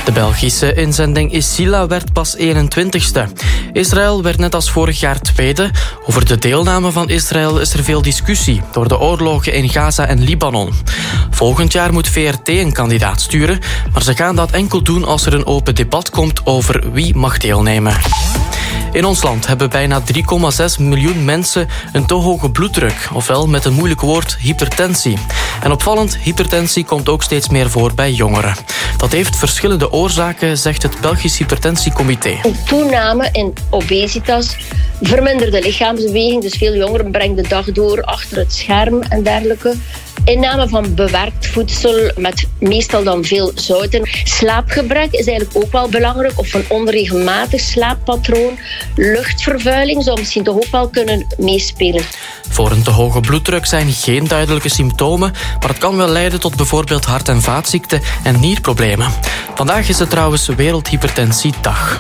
De Belgische inzending Isila werd pas 21ste. Israël werd net als vorig jaar tweede. Over de deelname van Israël is er veel discussie door de oorlogen in Gaza en Libanon. Volgend jaar moet VRT een kandidaat sturen, maar ze gaan dat enkel doen als er een open debat komt over wie mag deelnemen. In ons land hebben bijna 3,6 miljoen mensen een te hoge bloeddruk, ofwel met een moeilijk woord hypertensie. En opvallend, hypertensie komt ook steeds meer voor bij jongeren. Dat heeft verschillende oorzaken, zegt het Belgisch Hypertensiecomité. Een toename in obesitas, verminderde lichaamsbeweging, dus veel jongeren brengen de dag door achter het scherm en dergelijke. Inname van bewerkt voedsel met meestal dan veel zouten. Slaapgebrek is eigenlijk ook wel belangrijk. Of een onregelmatig slaappatroon. Luchtvervuiling zou misschien toch ook wel kunnen meespelen. Voor een te hoge bloeddruk zijn geen duidelijke symptomen, maar het kan wel leiden tot bijvoorbeeld hart- en vaatziekten en nierproblemen. Vandaag is het trouwens Wereldhypertensiedag.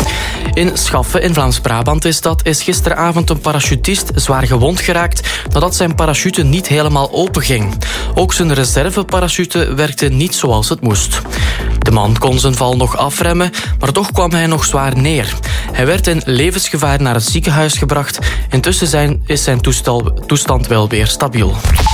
In Schaffen in Vlaams-Brabant is gisteravond een parachutist zwaar gewond geraakt nadat zijn parachute niet helemaal open ging. Ook zijn reserveparachute werkte niet zoals het moest. De man kon zijn val nog afremmen, maar toch kwam hij nog zwaar neer. Hij werd in levensgevaar naar het ziekenhuis gebracht. Intussen is zijn toestand wel weer stabiel.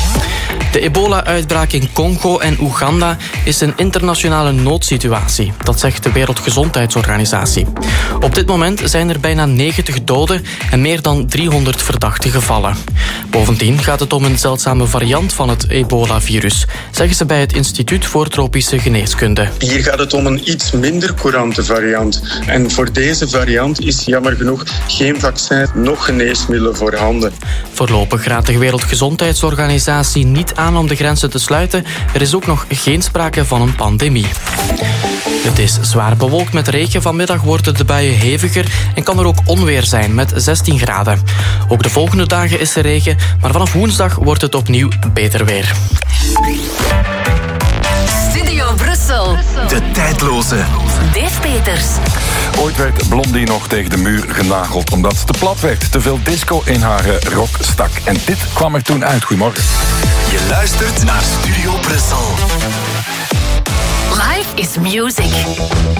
De ebola-uitbraak in Congo en Oeganda is een internationale noodsituatie. Dat zegt de Wereldgezondheidsorganisatie. Op dit moment zijn er bijna 90 doden en meer dan 300 verdachte gevallen. Bovendien gaat het om een zeldzame variant van het ebola-virus, zeggen ze bij het Instituut voor Tropische Geneeskunde. Hier gaat het om een iets minder courante variant. En voor deze variant is jammer genoeg geen vaccin, nog geneesmiddelen voorhanden. Voorlopig raadt de Wereldgezondheidsorganisatie niet aan om de grenzen te sluiten. Er is ook nog geen sprake van een pandemie. Het is zwaar bewolkt met regen. Vanmiddag worden de buien heviger en kan er ook onweer zijn met 16 graden. Ook de volgende dagen is er regen, maar vanaf woensdag wordt het opnieuw beter weer. Studio Brussel. De tijdloze Dave Peters. Ooit werd Blondie nog tegen de muur genageld omdat ze te plat werd. Te veel disco in haar rok stak. En dit kwam er toen uit. Goedemorgen. Je luistert naar Studio Brussel. Life is music.